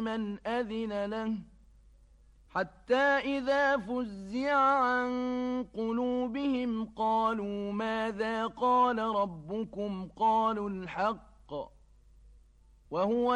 لمن أذن له حتى إذا فزع عن قلوبهم قالوا ماذا قال ربكم قالوا الحق وهو